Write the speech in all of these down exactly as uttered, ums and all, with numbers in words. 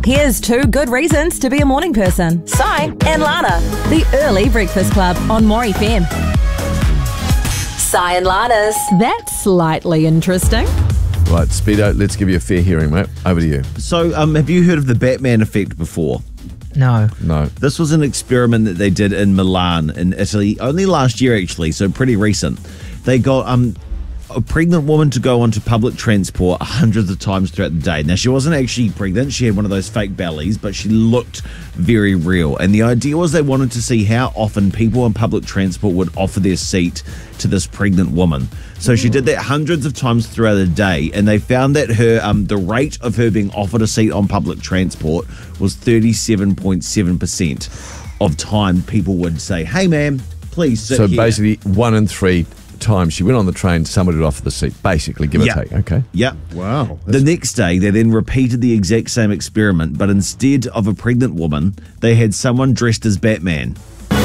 Here's two good reasons to be a morning person. Si and Lana. The Early Breakfast Club on More F M. Si and Lana's. That's slightly interesting. Right, Speedo, let's give you a fair hearing, mate. Over to you. So, um, have you heard of the Batman effect before? No. No. This was an experiment that they did in Milan, in Italy, only last year, actually, so pretty recent. They got um, a pregnant woman to go onto public transport hundreds of times throughout the day. Now, she wasn't actually pregnant. She had one of those fake bellies, but she looked very real. And the idea was they wanted to see how often people on public transport would offer their seat to this pregnant woman. So she did that hundreds of times throughout the day, and they found that her um, the rate of her being offered a seat on public transport was thirty-seven point seven percent of time people would say, hey, ma'am, please sit So here. basically, one in three times she went on the train, somebody would offer the seat, basically, give or Yeah. take. Okay. Yep. Wow. The next day, they then repeated the exact same experiment, but instead of a pregnant woman, they had someone dressed as Batman.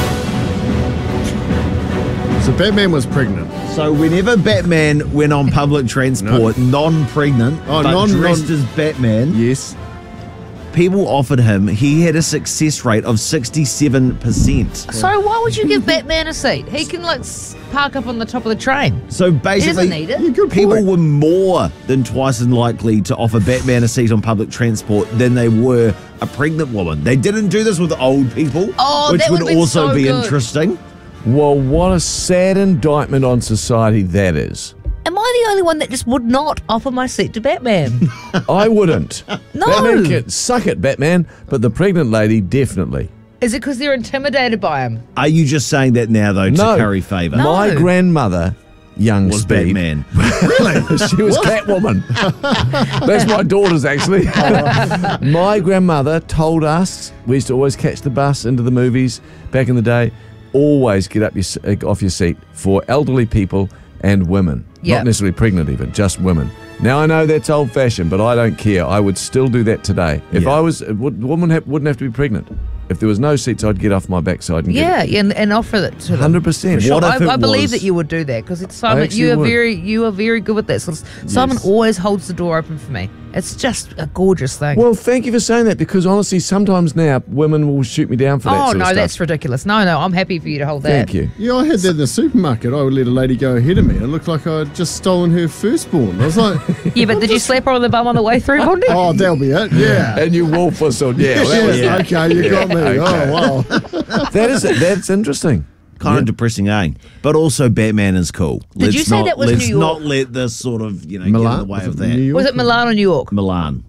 So Batman was pregnant. So whenever Batman went on public transport, non-pregnant, Oh, but non- dressed non- as Batman, Yes. people offered him, he had a success rate of sixty-seven percent. So why would you give Batman a seat? He can like s- park up on the top of the train. So basically, He doesn't need it. Yeah, good people point. were more than twice as likely to offer Batman a seat on public transport than they were a pregnant woman. They didn't do this with old people, Oh, which that would would've been also so be good. interesting. Well, what a sad indictment on society that is. Am I the only one that just would not offer my seat to Batman? I wouldn't. No. Batman can, suck it, Batman. But the pregnant lady, definitely. Is it because they're intimidated by him? Are you just saying that now, though, to No. curry favour? No. My grandmother, young Was Speed, Batman. she was Catwoman. That's my daughter's, actually. My grandmother told us, we used to always catch the bus into the movies back in the day, always get up your, s- uh, off your seat for elderly people and women. Yep. Not necessarily pregnant even, just women. Now, I know that's old-fashioned, but I don't care. I would still do that today. If Yeah. I was, a would, woman ha- wouldn't have to be pregnant. If there was no seats, I'd get off my backside and Yeah, get and, and offer it to them. one hundred percent. For sure. What if I, it I believe was- that you would do that because it's Simon. actually You are would. very, you are very good with that. Sort of, Simon Yes. always holds the door open for me. It's just a gorgeous thing. Well, thank you for saying that, because honestly, sometimes now women will shoot me down for that oh sort no, of stuff. that's ridiculous. No, no, I'm happy for you to hold that. Thank you. Yeah, I had that in the supermarket. I would let a lady go ahead of me. It looked like I'd just stolen her firstborn. I was like, Yeah, but did you slap her on the bum on the way through, Bondi? oh, that'll be it. Yeah. And you wolf whistled, yeah. Well, that was Yeah, okay, you got me. okay. Oh, wow. That is that's interesting. Kind of depressing, eh? But also, Batman is cool. Did let's you say not, that was let's New York? not let this sort of, you know, get in Milan? the way Was of it New that. York? Was it Milan or New York? Milan.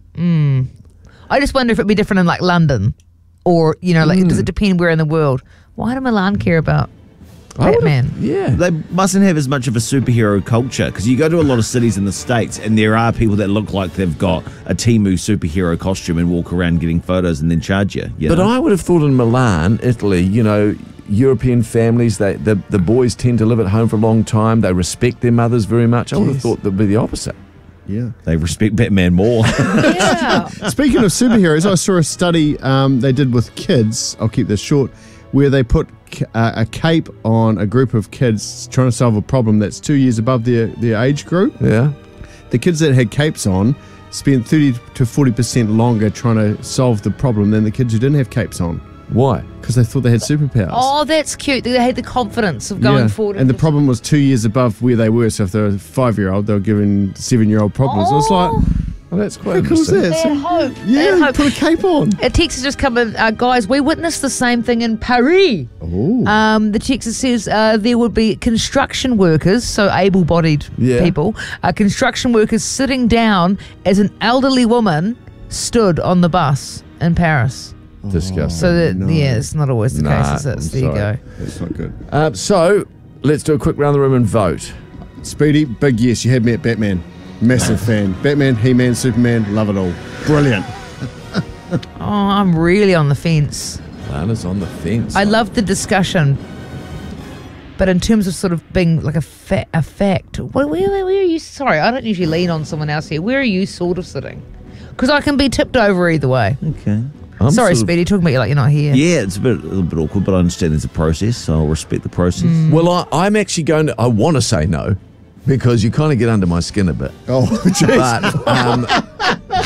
I just wonder if it'd be different in like London, or you know, like Hmm. does it depend where in the world? Why do Milan care about I would've- Batman? Yeah. They mustn't have as much of a superhero culture, because you go to a lot of cities in the States and there are people that look like they've got a Temu superhero costume and walk around getting photos and then charge you. you But know? I would have thought in Milan, Italy, you know, European families, they the, the boys tend to live at home for a long time. They respect their mothers very much. I would have Yes. thought that would be the opposite. Yeah. They respect Batman more. Yeah. Speaking of superheroes, I saw a study um, they did with kids. I'll keep this short, where they put ca- uh, a cape on a group of kids trying to solve a problem that's two years above their, their age group. Yeah. The kids that had capes on spent thirty to forty percent longer trying to solve the problem than the kids who didn't have capes on, Why? because they thought they had superpowers. Oh, that's cute. They had the confidence of going Yeah. forward. And the into- problem was two years above where they were. So if they were a five-year-old, they were giving seven-year-old problems. I was like, Well, that's quite how cool is interesting. that? They had hope. They Yeah, had you hope. put a cape on. A text has just come in, uh, guys. We witnessed the same thing in Paris. Oh. Um, the text says uh, there would be construction workers, so able-bodied Yeah. people, uh, construction workers sitting down as an elderly woman stood on the bus in Paris. Disgusting. So that no. yeah, it's not always the Nah, case. Is it? I'm So there you sorry. go. That's not good. Uh, so, let's do a quick round the room and vote. Speedy, big yes. You had me at Batman. Massive fan. Batman, He-Man, Superman, love it all. Brilliant. Oh, I'm really on the fence. Lana's on the fence. I love the discussion, but in terms of sort of being like a fa- a fact, where, where, where are you? Sorry, I don't usually lean on someone else here. Where are you sort of sitting? Because I can be tipped over either way. Okay. I'm Sorry, sort of- Speedy, talking about you like you're not here. Yeah, it's a bit a little bit awkward, but I understand there's a process, so I'll respect the process. Mm. Well, I, I'm actually going to, I want to say no, because you kind of get under my skin a bit. Oh, jeez. But um,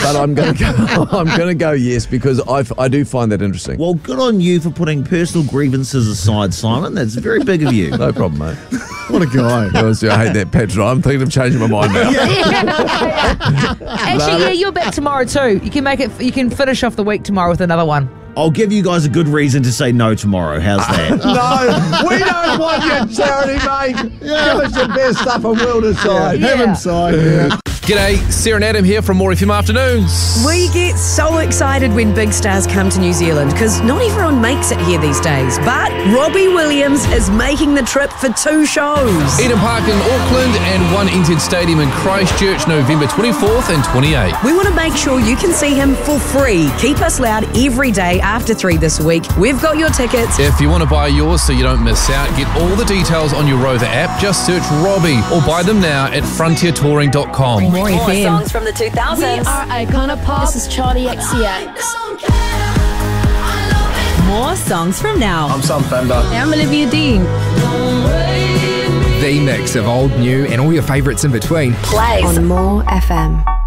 but I'm going to go. I'm going to go yes because I I do find that interesting. Well, good on you for putting personal grievances aside, Simon. That's very big of you. No problem, mate. What a guy. Honestly, I hate that petrol. I'm thinking of changing my mind now. Actually, yeah, you're back tomorrow too. You can make it. You can finish off the week tomorrow with another one. I'll give you guys a good reason to say no tomorrow. How's that? No, we don't want your charity, mate. Give us your best stuff and we'll decide. Yeah. Have him sign. Yeah. G'day, Sarah and Adam here from More F M Afternoons. We get so excited when big stars come to New Zealand because not everyone makes it here these days. But Robbie Williams is making the trip for two shows. Eden Park in Auckland and One N Z Stadium in Christchurch, November twenty-fourth and twenty-eighth. We want to make sure you can see him for free. Keep us loud every day after three this week. We've got your tickets. If you want to buy yours so you don't miss out, get all the details on your Rover app. Just search Robbie or buy them now at frontier touring dot com. More More F M. songs from the two thousands. We are Icona Pop. This is Charlie X C X. More songs from now. I'm Sam Fender. I'm Olivia Dean. The mix of old, new, and all your favourites in between. Plays on More F M.